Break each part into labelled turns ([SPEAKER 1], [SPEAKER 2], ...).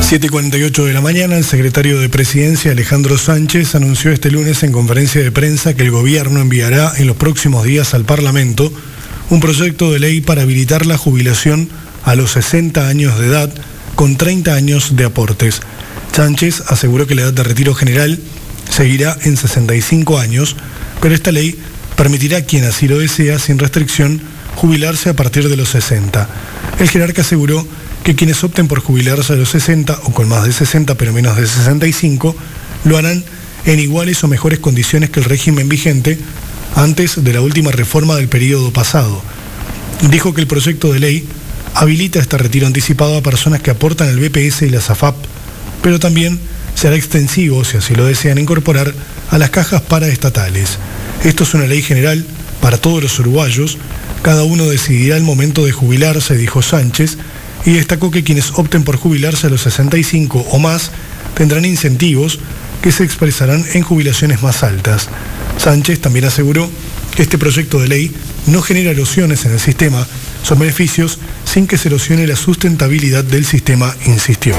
[SPEAKER 1] 7:48 de la mañana, el secretario de Presidencia, Alejandro Sánchez, anunció este lunes en conferencia de prensa que el gobierno enviará en los próximos días al Parlamento un proyecto de ley para habilitar la jubilación a los 60 años de edad con 30 años de aportes. Sánchez aseguró que la edad de retiro general seguirá en 65 años, pero esta ley permitirá a quien así lo desea, sin restricción, jubilarse a partir de los 60. El jerarca aseguró que quienes opten por jubilarse a los 60 o con más de 60 pero menos de 65 lo harán en iguales o mejores condiciones que el régimen vigente antes de la última reforma del periodo pasado. Dijo que el proyecto de ley habilita este retiro anticipado a personas que aportan al BPS y la SAFAP, pero también será extensivo, si así lo desean incorporar, a las cajas paraestatales. Esto es una ley general para todos los uruguayos, cada uno decidirá el momento de jubilarse, dijo Sánchez, y destacó que quienes opten por jubilarse a los 65 o más tendrán incentivos que se expresarán en jubilaciones más altas. Sánchez también aseguró que este proyecto de ley no genera erosiones en el sistema, son beneficios sin que se erosione la sustentabilidad del sistema, insistió.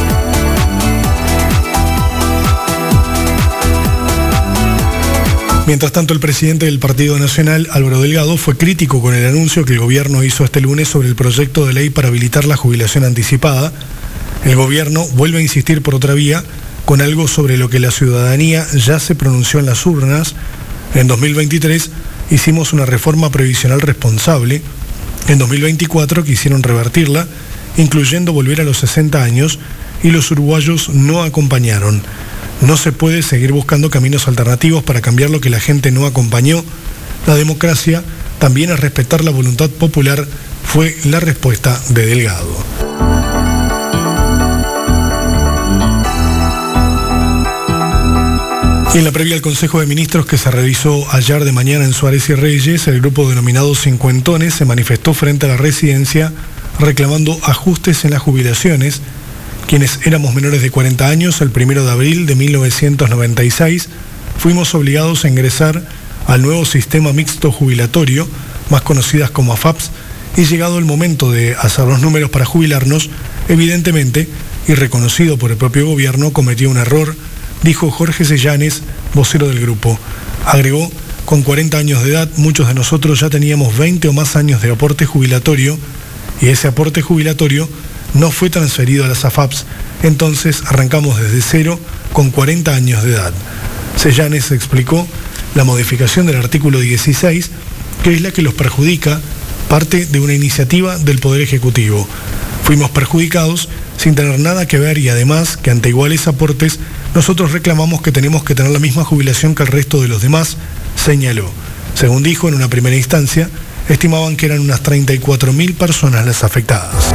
[SPEAKER 1] Mientras tanto, el presidente del Partido Nacional, Álvaro Delgado, fue crítico con el anuncio que el gobierno hizo este lunes sobre el proyecto de ley para habilitar la jubilación anticipada. El gobierno vuelve a insistir por otra vía con algo sobre lo que la ciudadanía ya se pronunció en las urnas. En 2023 hicimos una reforma previsional responsable. En 2024 quisieron revertirla, incluyendo volver a los 60 años, y los uruguayos no acompañaron. No se puede seguir buscando caminos alternativos para cambiar lo que la gente no acompañó. La democracia también es respetar la voluntad popular, fue la respuesta de Delgado. Y en la previa al Consejo de Ministros que se realizó ayer de mañana en Suárez y Reyes, el grupo denominado Cincuentones se manifestó frente a la residencia reclamando ajustes en las jubilaciones. Quienes éramos menores de 40 años, el 1 de abril de 1996, fuimos obligados a ingresar al nuevo sistema mixto jubilatorio, más conocidas como AFAPs, y llegado el momento de hacer los números para jubilarnos, evidentemente, y reconocido por el propio gobierno, cometió un error, dijo Jorge Sellanes, vocero del grupo. Agregó, con 40 años de edad, muchos de nosotros ya teníamos 20 o más años de aporte jubilatorio, y ese aporte jubilatorio no fue transferido a las AFAPs, entonces arrancamos desde cero con 40 años de edad. Sellanes explicó la modificación del artículo 16, que es la que los perjudica, parte de una iniciativa del Poder Ejecutivo. Fuimos perjudicados sin tener nada que ver y además que ante iguales aportes nosotros reclamamos que tenemos que tener la misma jubilación que el resto de los demás, señaló. Según dijo en una primera instancia, estimaban que eran unas 34.000 personas las afectadas.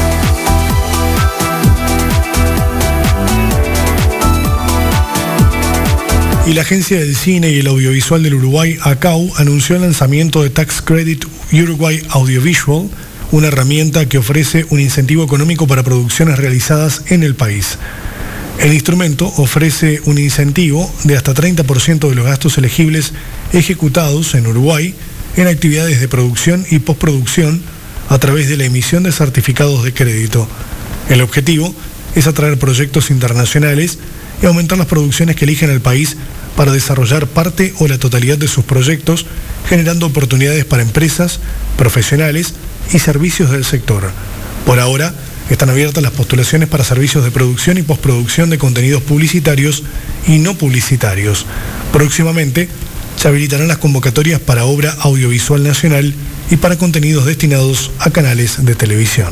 [SPEAKER 1] Y la Agencia del Cine y el Audiovisual del Uruguay, ACAU, anunció el lanzamiento de Tax Credit Uruguay Audiovisual, una herramienta que ofrece un incentivo económico para producciones realizadas en el país. El instrumento ofrece un incentivo de hasta 30% de los gastos elegibles ejecutados en Uruguay en actividades de producción y postproducción a través de la emisión de certificados de crédito. El objetivo es atraer proyectos internacionales y aumentar las producciones que eligen el país para desarrollar parte o la totalidad de sus proyectos, generando oportunidades para empresas, profesionales y servicios del sector. Por ahora, están abiertas las postulaciones para servicios de producción y postproducción de contenidos publicitarios y no publicitarios. Próximamente, se habilitarán las convocatorias para obra audiovisual nacional y para contenidos destinados a canales de televisión.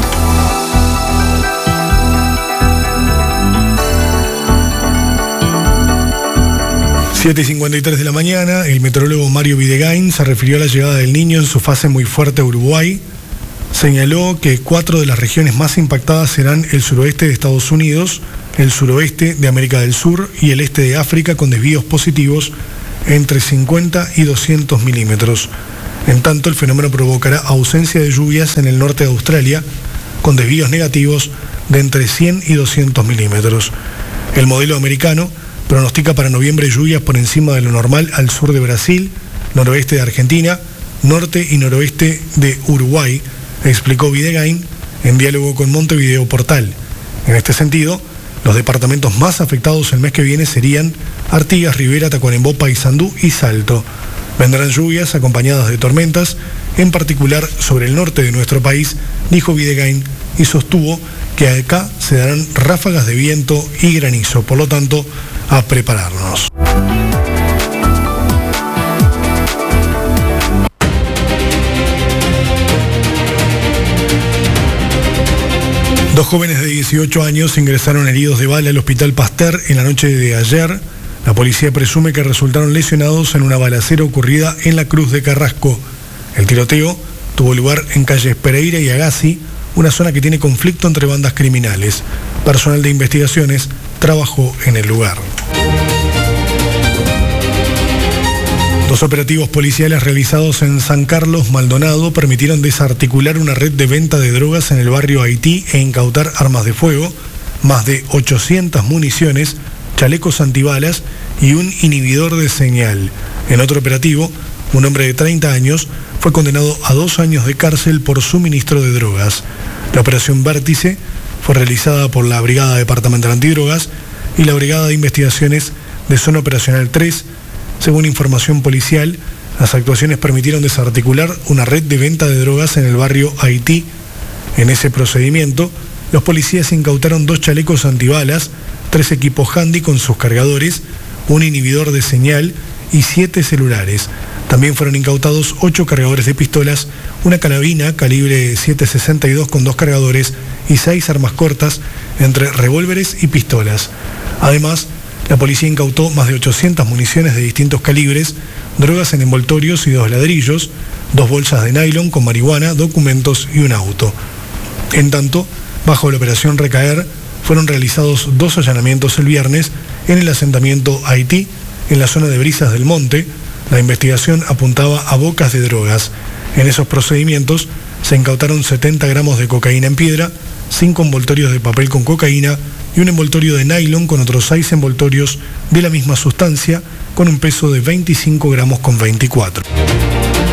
[SPEAKER 1] 7:53 de la mañana, el meteorólogo Mario Videgain se refirió a la llegada del Niño en su fase muy fuerte a Uruguay. Señaló que 4 de las regiones más impactadas serán el suroeste de Estados Unidos, el suroeste de América del Sur y el este de África, con desvíos positivos entre 50 y 200 milímetros. En tanto, el fenómeno provocará ausencia de lluvias en el norte de Australia, con desvíos negativos de entre 100 y 200 milímetros. El modelo americano pronostica para noviembre lluvias por encima de lo normal al sur de Brasil, noroeste de Argentina, norte y noroeste de Uruguay, explicó Videgain en diálogo con Montevideo Portal. En este sentido, Los departamentos más afectados el mes que viene serían Artigas, Rivera, Tacuarembó, Paysandú y Salto. Vendrán lluvias acompañadas de tormentas, en particular sobre el norte de nuestro país, dijo Videgain, y sostuvo que acá se darán ráfagas de viento y granizo. Por lo tanto, a prepararnos. Dos jóvenes de 18 años ingresaron heridos de bala al Hospital Pasteur en la noche de ayer. La policía presume que resultaron lesionados en una balacera ocurrida en la Cruz de Carrasco. El tiroteo tuvo lugar en calles Pereira y Agassi, una zona que tiene conflicto entre bandas criminales. Personal de investigaciones trabajó en el lugar. Dos operativos policiales realizados en San Carlos, Maldonado, permitieron desarticular una red de venta de drogas en el barrio Haití e incautar armas de fuego, más de 800 municiones, chalecos antibalas y un inhibidor de señal. En otro operativo, un hombre de 30 años fue condenado a 2 años de cárcel por suministro de drogas. La operación Vértice fue realizada por la Brigada Departamental Antidrogas y la Brigada de Investigaciones de Zona Operacional 3. Según información policial, las actuaciones permitieron desarticular una red de venta de drogas en el barrio Haití. En ese procedimiento, los policías incautaron 2 chalecos antibalas, 3 equipos handy con sus cargadores, un inhibidor de señal y 7 celulares. También fueron incautados 8 cargadores de pistolas, una carabina calibre .762 con 2 cargadores y 6 armas cortas, entre revólveres y pistolas. Además, la policía incautó más de 800 municiones de distintos calibres, drogas en envoltorios y 2 ladrillos, 2 bolsas de nylon con marihuana, documentos y un auto. En tanto, bajo la operación Recaer, fueron realizados 2 allanamientos el viernes en el asentamiento Haití, en la zona de Brisas del Monte. La investigación apuntaba a bocas de drogas. En esos procedimientos se incautaron 70 gramos de cocaína en piedra, 5 envoltorios de papel con cocaína y un envoltorio de nylon con otros 6 envoltorios de la misma sustancia, con un peso de 25 gramos con 24.